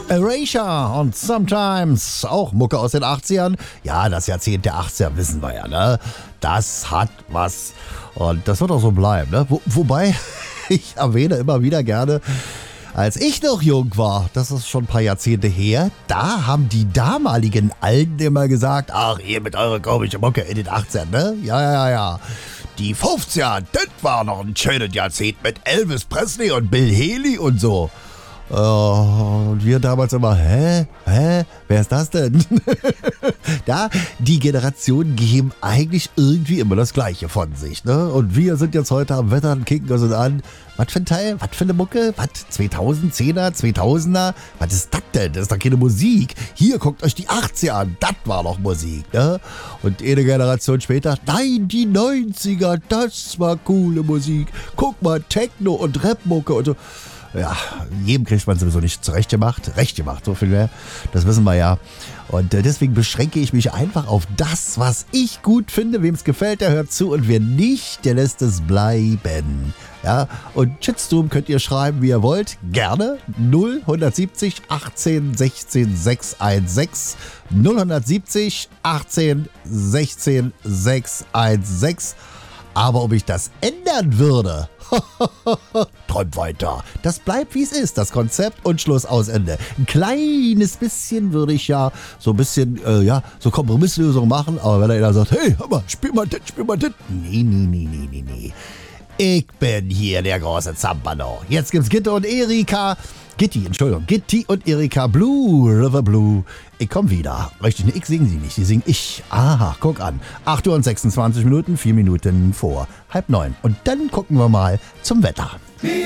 Erasure und Sometimes, auch Mucke aus den 80ern. Ja, das Jahrzehnt der 80er wissen wir ja, ne? Das hat was und das wird auch so bleiben, ne? Wobei, ich erwähne immer wieder gerne, als ich noch jung war, das ist schon ein paar Jahrzehnte her, da haben die damaligen Alten immer gesagt, ach, ihr mit eurer komischen Mucke in den 80ern, ne? Ja. Die 50er, das war noch ein schönes Jahrzehnt mit Elvis Presley und Bill Haley und so. Und wir damals immer, hä? Wer ist das denn? Da, die Generationen geben eigentlich irgendwie immer das Gleiche von sich, ne? Und wir sind jetzt heute am Wettern, kicken uns an. Was für ein Teil? Was für eine Mucke? Was? 2010er? 2000er? Was ist das denn? Das ist doch keine Musik. Hier, guckt euch die 80er an. Das war doch Musik, ne? Und eine Generation später, nein, die 90er, das war coole Musik. Guck mal, Techno und Rapmucke und so. Ja, jedem kriegt man sowieso nicht recht gemacht, so viel mehr, das wissen wir ja. Und deswegen beschränke ich mich einfach auf das, was ich gut finde. Wem es gefällt, der hört zu und wer nicht, der lässt es bleiben. Ja, und Shitstorm könnt ihr schreiben, wie ihr wollt, gerne 0170 18 16 616 0170 18 16 616. Aber ob ich das ändern würde, träumt weiter. Das bleibt, wie es ist, das Konzept und Schluss aus Ende. Ein kleines bisschen würde ich ja so ein bisschen, so Kompromisslösungen machen, aber wenn einer sagt, hey, hör mal, spiel mal das. Nee. Ich bin hier der große Zampano. Jetzt gibt's Gitti und Erika, Blue River Blue. Ich komm wieder. Richtig, ich singen sie nicht, die singen ich. Aha, guck an. 8 Uhr und 26 Minuten, 4 Minuten vor 8:30. Und dann gucken wir mal zum Wetter.